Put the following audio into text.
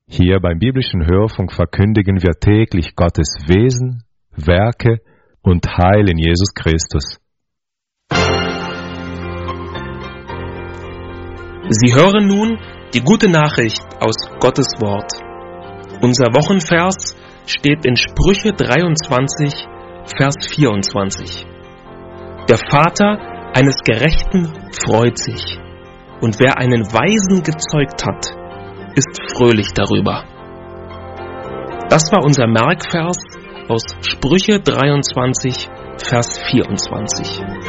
Hier beim biblischen Hörfunk verkündigen wir täglich Gottes Wesen, Werke und Heil in Jesus Christus. Sie hören nun die gute Nachricht aus Gottes Wort. Unser Wochenvers steht in Sprüche 23, Vers 24. Der Vater eines Gerechten freut sich, und wer einen Weisen gezeugt hat, ist fröhlich darüber. Das war unser Merkvers aus Sprüche 23, Vers 24.